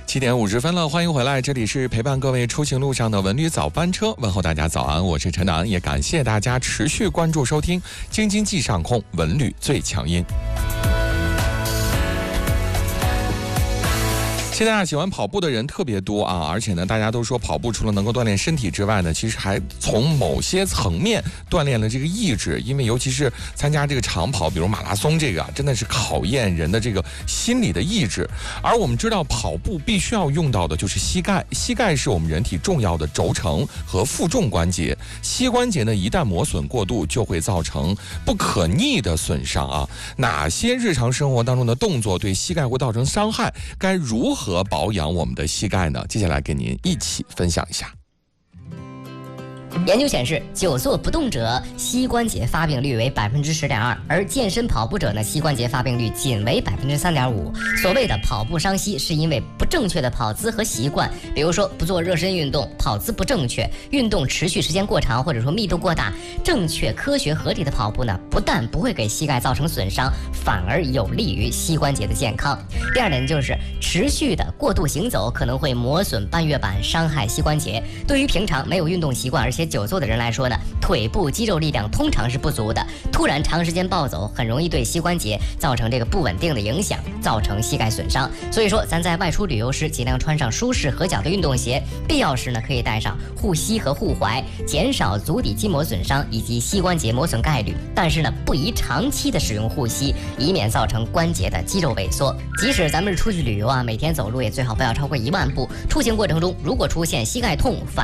7点50分了，欢迎回来，这里是陪伴各位出行路上的文旅早班车，问候大家早安，我是陈楠，也感谢大家持续关注收听京津冀上空文旅最强音。现在喜欢跑步的人特别多啊，而且呢，大家都说跑步除了能够锻炼身体之外呢，其实还从某些层面锻炼了这个意志，因为尤其是参加这个长跑，比如马拉松这个啊，真的是考验人的这个心理的意志。而我们知道跑步必须要用到的就是膝盖，膝盖是我们人体重要的轴承和负重关节，膝关节呢一旦磨损过度，就会造成不可逆的损伤啊。哪些日常生活当中的动作对膝盖会造成伤害？该如何保养我们的膝盖呢？接下来跟您一起分享一下。 研究显示，久坐不动者膝关节发病率为10.2%，而健身跑步者呢，膝关节发病率仅为3.5%。所谓的跑步伤膝，是因为不正确的跑姿和习惯，比如说不做热身运动，跑姿不正确，运动持续时间过长，或者说密度过大。正确、科学、合理的跑步呢，不但不会给膝盖造成损伤，反而有利于膝关节的健康。第二点就是持续的过度行走可能会磨损半月板，伤害膝关节。对于平常没有运动习惯而且久坐的人来说呢，腿部肌肉力量通常是不足的，突然长时间暴走很容易对膝关节造成这个不稳定的影响，造成膝盖损伤。所以说咱在外出旅游时尽量穿上舒适合脚的运动鞋，必要时呢可以带上护膝和护踝，减少足底筋膜损伤以及膝关节磨损概率。但是呢不宜长期的使用护膝，以免造成关节的肌肉萎缩。即使咱们是出去旅游啊，每天走路也最好不要超过1万步。出行过程中如果出现膝盖痛、